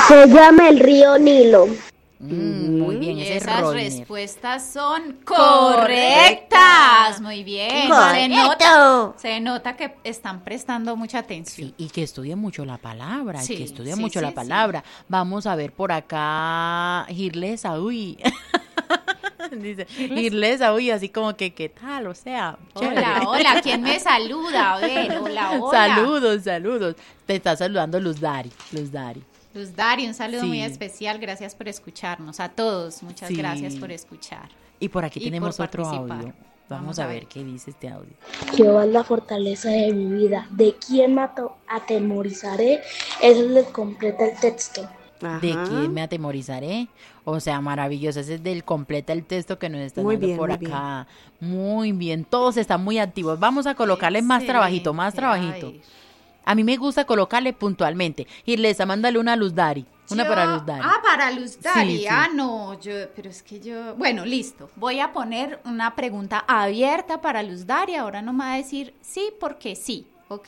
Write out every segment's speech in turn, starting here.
Se llama el río Nilo. Muy bien, ese es Esas Roiner. respuestas son correctas. Muy bien. Se nota que están prestando mucha atención. Sí, y que estudia mucho la palabra, Sí, y que estudia sí, mucho sí, la palabra. Vamos a ver por acá, Girlesa, uy. Dice, Girlesa, uy, así como que, ¿qué tal? O sea, chévere. Hola, ¿quién me saluda? A ver, hola. Saludos. Te está saludando Luz Dari. Luz Dari, un saludo Sí. muy especial. Gracias por escucharnos. A todos, muchas Sí. gracias por escuchar. Y por aquí Y tenemos por otro participar. audio. Vamos a ver qué dice este audio. Jehová es la fortaleza de mi vida. ¿De quién atemorizaré? Eso le completa el texto. ¿De quién me atemorizaré? O sea, maravilloso. Ese es del completa el texto que nos están Muy dando bien, por muy acá. Muy bien. Todos están muy activos. Vamos a colocarles más trabajito, más trabajito. A mí me gusta colocarle puntualmente. Irlesa, mándale una a Luz Dari. Una para Luz Dari. Para Luz Dari. Sí. No, pero es que yo... Bueno, listo. Voy a poner una pregunta abierta para Luz Dari. Ahora no me va a decir sí porque sí, ¿ok?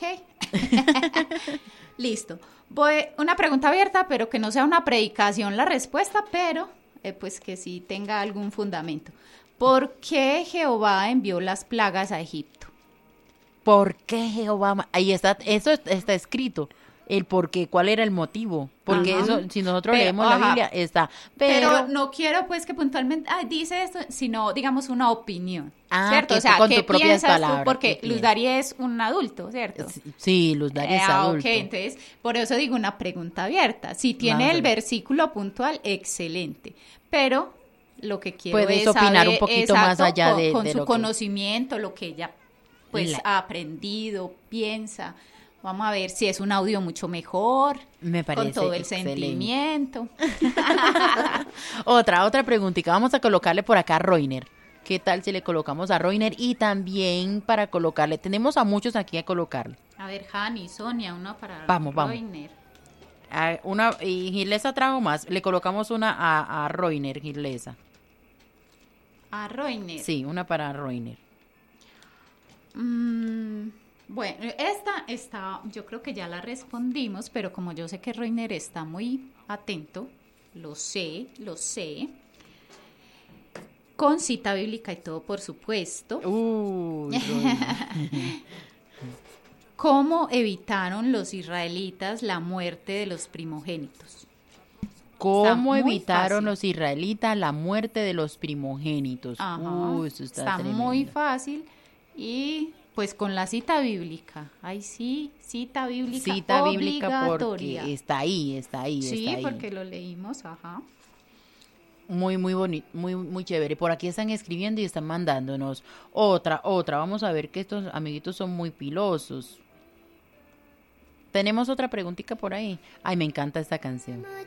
Listo. Una pregunta abierta, pero que no sea una predicación la respuesta, pero pues que sí tenga algún fundamento. ¿Por qué Jehová envió las plagas a Egipto? ¿Por qué Jehová? Ahí está, eso está escrito. El por qué, cuál era el motivo. Porque eso, si nosotros leemos la Biblia, está. Pero no quiero pues que puntualmente dice esto, sino digamos una opinión. ¿Cierto? Que O sea, con ¿qué tus propias piensas palabras, tú? Porque ¿qué Luz Dari es un adulto, ¿cierto? Sí, Luz Dari es adulto. Ok, entonces, por eso digo una pregunta abierta. Si tiene el versículo puntual, excelente. Pero lo que quiero puedes es opinar saber, un poquito más allá con de su lo conocimiento, lo que ella pues ha aprendido, piensa. Vamos a ver si es un audio mucho mejor, me parece con todo el excelente sentimiento. Otra preguntita. Vamos a colocarle por acá a Roiner. ¿Qué tal si le colocamos a Roiner? Y también para colocarle, tenemos a muchos aquí a colocarle. A ver, Hani, Sonia, una para Vamos. Roiner. Y Gilesa trajo más. Le colocamos una a Roiner, Gilesa. ¿A Roiner? Sí, una para Roiner. Bueno, esta yo creo que ya la respondimos, pero como yo sé que Roiner está muy atento, lo sé, con cita bíblica y todo, por supuesto. ¿Cómo evitaron los israelitas la muerte de los primogénitos? ¿Cómo evitaron los israelitas la muerte de los primogénitos? Eso está muy fácil y pues con la cita bíblica. Ay, sí, cita bíblica obligatoria. Porque está ahí. Sí, porque lo leímos, Muy bonito, muy chévere. Por aquí están escribiendo y están mandándonos otra. Vamos a ver que estos amiguitos son muy pilosos. Tenemos otra preguntita por ahí. Ay, me encanta esta canción.